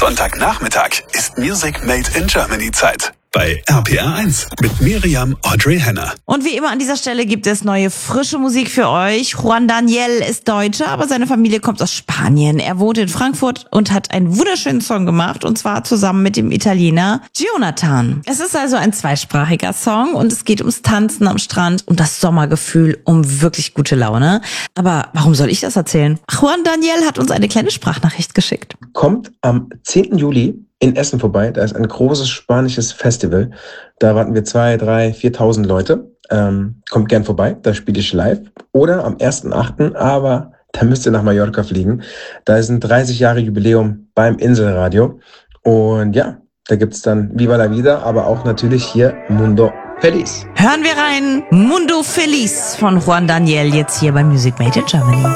Sonntagnachmittag ist Music Made in Germany Zeit. Bei RPR1 mit Miriam Audrey Henner. Und wie immer an dieser Stelle gibt es neue, frische Musik für euch. Juan Daniel ist Deutscher, aber seine Familie kommt aus Spanien. Er wohnt in Frankfurt und hat einen wunderschönen Song gemacht, und zwar zusammen mit dem Italiener Jonathan. Es ist also ein zweisprachiger Song und es geht ums Tanzen am Strand und das Sommergefühl, um wirklich gute Laune. Aber warum soll ich das erzählen? Juan Daniel hat uns eine kleine Sprachnachricht geschickt. Kommt am 10. Juli in Essen vorbei. Da ist ein großes spanisches Festival. Da erwarten wir 2.000, 3.000, 4.000 Leute. Kommt gern vorbei, da spiele ich live. Oder am 1.8., aber da müsst ihr nach Mallorca fliegen. Da ist ein 30 Jahre Jubiläum beim Inselradio. Und ja, da gibt's dann Viva la Vida, aber auch natürlich hier Mundo Feliz. Hören wir rein. Mundo Feliz von Juan Daniel jetzt hier bei Music Made in Germany.